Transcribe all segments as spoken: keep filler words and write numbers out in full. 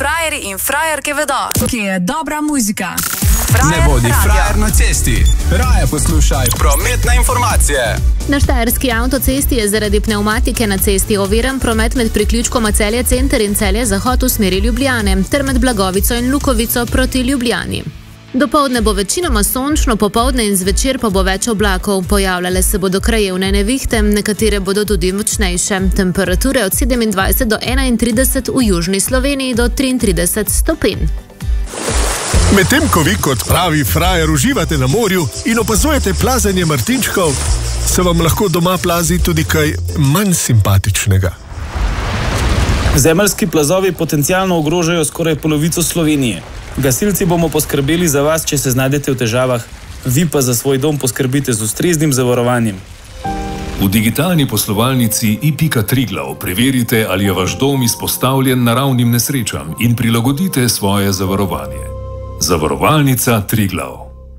frajeri in frajerke vedo, kje je dobra muzika. Frajer ne bodi frajer na cesti. Raje poslušaj prometne informacije. Na štajerski avtocesti je zaradi pnevmatike na cesti oviran promet med priključkoma Celje Center in Celje Zahod v smeri Ljubljane ter med Blagovico in Lukovico proti Ljubljani. Dopoldne bo večinoma sončno, popoldne in zvečer pa bo več oblakov. Pojavljale se bodo krajevne nevihte, nekatere bodo tudi močnejše. Temperature od sedemindvajset do enaintrideset, v južni Sloveniji do triintrideset stopinj. Medtem ko vi kot pravi frajer uživate na morju in opazujete plazenje martinčkov, se vam lahko doma plazi tudi kaj manj simpatičnega. Zemeljski plazovi potencialno ogrožajo skoraj polovico Slovenije. Gasilci bomo poskrbeli za vas, če se znajdete v težavah, vi pa za svoj dom poskrbite z ustreznim zavarovanjem. V digitalni poslovalnici i pika Triglav preverite, ali je vaš dom izpostavljen naravnim nesrečam in prilagodite svoje zavarovanje. Zavarovalnica Triglav.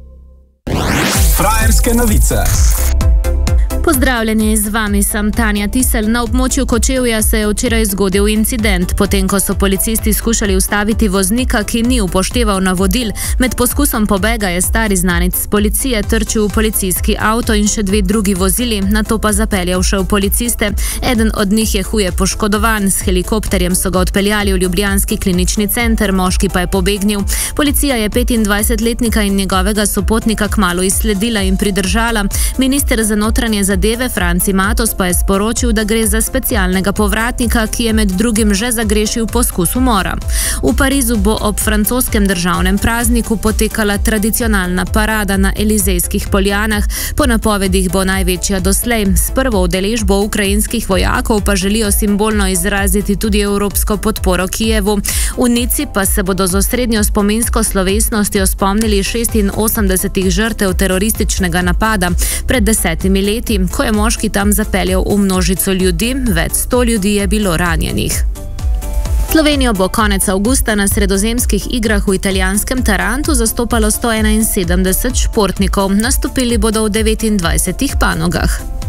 Frajerske novice. Pozdravljeni, z vami sem Tanja Tisel. Na območju Kočevja se je včeraj zgodil incident, potem ko so policisti skušali ustaviti voznika, ki ni upošteval navodil. Med poskusom pobega je stari znanec z policije trčil v policijski avto in še dve drugi vozili, nato pa zapeljal še v policiste. Eden od njih je huje poškodovan, s helikopterjem so ga odpeljali v ljubljanski klinični center, moški pa je pobegnil. Policija je petindvajsetletnika in njegovega sopotnika kmalu izsledila in pridržala. Minister za notranje zadeve Franci Matos pa je sporočil, da gre za specialnega povratnika, ki je med drugim že zagrešil poskus umora. V Parizu bo ob francoskem državnem prazniku potekala tradicionalna parada na Elizejskih poljanah. Po napovedih bo največja doslej. S prvo udeležbo ukrajinskih vojakov pa želijo simbolno izraziti tudi evropsko podporo Kijevu. V Nici pa se bodo z osrednjo spominsko slovesnostjo spomnili šestinosemdesetih žrtev terorističnega napada pred desetimi leti, ko je moški tam zapeljal v množico ljudi, več sto ljudi je bilo ranjenih. Slovenijo bo konec avgusta na sredozemskih igrah v italijanskem Tarantu zastopalo sto enainsedemdeset športnikov. Nastopili bodo v devetindvajsetih panogah.